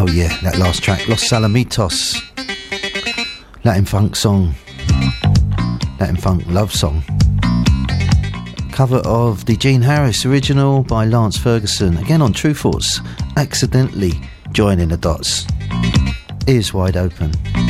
yeah, that last track, Los Salamitos, Latin funk song, Latin funk love song. Cover of the Gene Harris original by Lance Ferguson, again on True Force, accidentally joining the dots. Ears wide open.